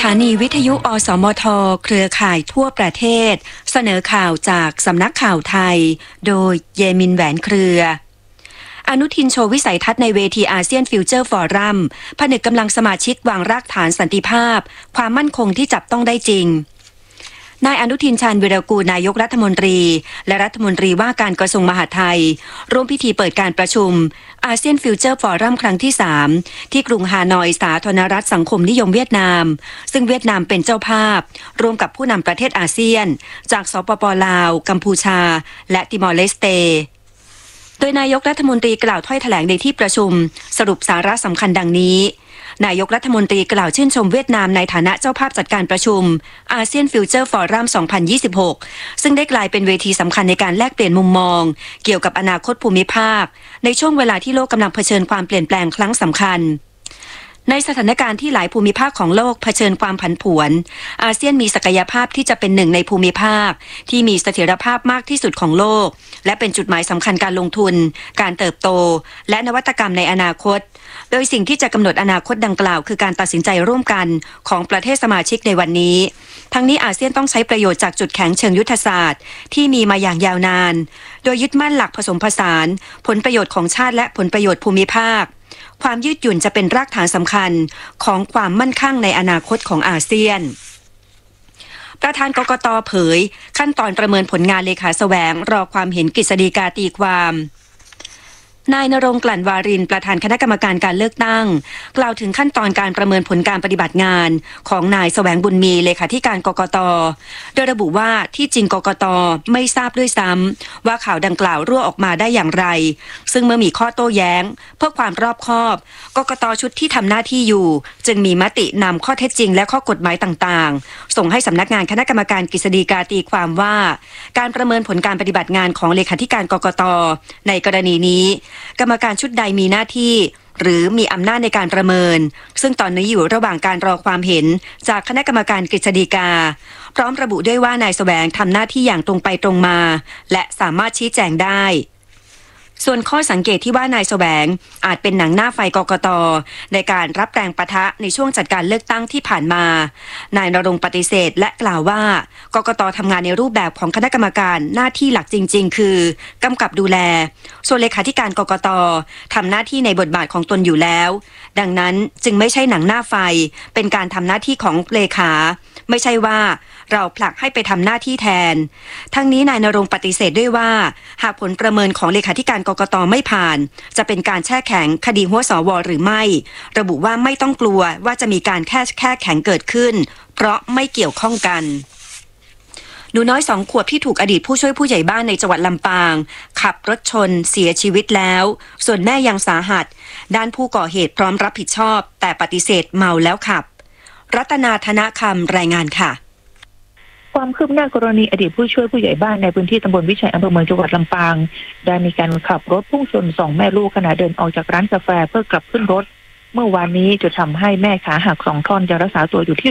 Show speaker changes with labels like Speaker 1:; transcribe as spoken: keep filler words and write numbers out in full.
Speaker 1: ถานีวิทยุอสมทเครือข่ายทั่วประเทศเสนอข่าวจากสำนักข่าวไทยโดยเยมินแหวนเครืออนุทินโชว์วิสัยทัศน์ในเวทีอาเซียนฟิวเจอร์ฟอรัมผนึกกำลังสมาชิกวางรากฐานสันติภาพความมั่นคงที่จับต้องได้จริงนายอนุทินชาญวิรากูลนายกรัฐมนตรีและรัฐมนตรีว่าการกระทรวงมหาดไทยร่วมพิธีเปิดการประชุมอาเซียนฟิวเจอร์ฟอรัมครั้งที่สามที่กรุงฮานอยสาธารณรัฐสังคมนิยมเวียดนามซึ่งเวียดนามเป็นเจ้าภาพร่วมกับผู้นำประเทศอาเซียนจากสปป.ลาวกัมพูชาและติมอร์เลสเตโดยนายกรัฐมนตรีกล่าวถ้อยแถลงในที่ประชุมสรุปสาระสำคัญดังนี้นายกรัฐมนตรีกล่าวชื่นชมเวียดนามในฐานะเจ้าภาพจัดการประชุมอาเซียนฟิวเจอร์ฟอรัม สองพันยี่สิบหก ซึ่งได้กลายเป็นเวทีสำคัญในการแลกเปลี่ยนมุมมองเกี่ยวกับอนาคตภูมิภาคในช่วงเวลาที่โลกกำลังเผชิญความเปลี่ยนแปลงครั้งสำคัญในสถานการณ์ที่หลายภูมิภาคของโลกเผชิญความผันผวนอาเซียนมีศักยภาพที่จะเป็นหนึ่งในภูมิภาคที่มีเสถียรภาพมากที่สุดของโลกและเป็นจุดหมายสำคัญการลงทุนการเติบโตและนวัตกรรมในอนาคตโดยสิ่งที่จะกำหนดอนาคตดังกล่าวคือการตัดสินใจร่วมกันของประเทศสมาชิกในวันนี้ทั้งนี้อาเซียนต้องใช้ประโยชน์จากจุดแข็งเชิงยุทธศาสตร์ที่มีมาอย่างยาวนานโดยยึดมั่นหลักผสมผสานผลประโยชน์ของชาติและผลประโยชน์ภูมิภาคความยืดหยุ่นจะเป็นรากฐานสำคัญของความมั่นคงในอนาคตของอาเซียนประธานกกต.เผยขั้นตอนประเมินผลงานเลขาแสวงรอความเห็นกฤษฎีกาตีความนายณรงค์ กลั่นวารินประธานคณะกรรมการการเลือกตั้งกล่าวถึงขั้นตอนการประเมินผลการปฏิบัติงานของนายแสวงบุญมีเลขาธิการกกต.โดยระบุว่าที่จริงกกต.ไม่ทราบด้วยซ้ำว่าข่าวดังกล่าวรั่วออกมาได้อย่างไรซึ่งเมื่อมีข้อโต้แย้งเพื่อความรอบคอบกกต.ชุดที่ทำหน้าที่อยู่จึงมีมตินำข้อเท็จจริงและข้อกฎหมายต่างๆส่งให้สำนักงานคณะกรรมการกฤษฎีกาตีความว่าการประเมินผลการปฏิบัติงานของเลขาธิการกกต.ในกรณีนี้กรรมการชุดใดมีหน้าที่หรือมีอำนาจในการประเมินซึ่งตอนนี้อยู่ระหว่างการรอความเห็นจากคณะกรรมการกฤษฎีกาพร้อมระบุด้วยว่านายแสวงทำหน้าที่อย่างตรงไปตรงมาและสามารถชี้แจงได้ส่วนข้อสังเกตที่ว่านายแสวงอาจเป็นหนังหน้าไฟกกต.ในการรับแรงปะทะในช่วงจัดการเลือกตั้งที่ผ่านมานายณรงค์ปฏิเสธและกล่าวว่ากกต.ทำงานในรูปแบบของคณะกรรมการหน้าที่หลักจริงๆคือกำกับดูแลส่วนเลขาธิการกกต.ทำหน้าที่ในบทบาทของตนอยู่แล้วดังนั้นจึงไม่ใช่หนังหน้าไฟเป็นการทำหน้าที่ของเลขาไม่ใช่ว่าเราผลักให้ไปทำหน้าที่แทนทั้งนี้นายณรงค์ปฏิเสธด้วยว่าหากผลประเมินของเลขาธิการกกต.ไม่ผ่านจะเป็นการแช่แข็งคดีหัวสว.หรือไม่ระบุว่าไม่ต้องกลัวว่าจะมีการแค่แค่แข็งเกิดขึ้นเพราะไม่เกี่ยวข้องกันหนูน้อยสองขวบที่ถูกอดีตผู้ช่วยผู้ใหญ่บ้านในจังหวัดลำปางขับรถชนเสียชีวิตแล้วส่วนแม่ยังสาหัสด้านผู้ก่อเหตุพร้อมรับผิดชอบแต่ปฏิเสธเมาแล้วขับรัตนาธนคำรายงานค่ะ
Speaker 2: ความคืบหน้ากรณีอดีตผู้ช่วยผู้ใหญ่บ้านในพื้นที่ตำบลวิชัยอำเภอเมืองจังหวัดลำปางได้มีการขับรถพุ่งชนสองแม่ลูกขณะเดินออกจากร้านกาแฟเพื่อกลับขึ้นรถเมื่อวานนี้จะทำให้แม่ขาหักสองท่อนยังรักษาตัวอยู่ที่